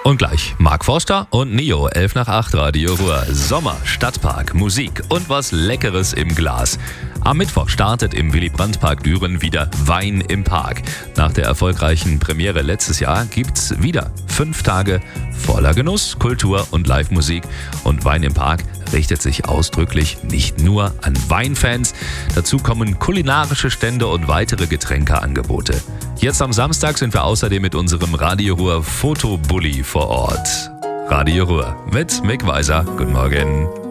Und gleich Mark Forster und Nio, 11 nach 8, Radio Ruhr. Sommer, Stadtpark, Musik und was Leckeres im Glas. Am Mittwoch startet im Willy-Brandt-Park Düren wieder Wein im Park. Nach der erfolgreichen Premiere letztes Jahr gibt's wieder 5 Tage voller Genuss, Kultur und Live-Musik. Und Wein im Park richtet sich ausdrücklich nicht nur an Weinfans. Dazu kommen kulinarische Stände und weitere Getränkeangebote. Jetzt am Samstag sind wir außerdem mit unserem Radio Ruhr Fotobully vor Ort. Radio Ruhr mit Mick Weiser. Guten Morgen.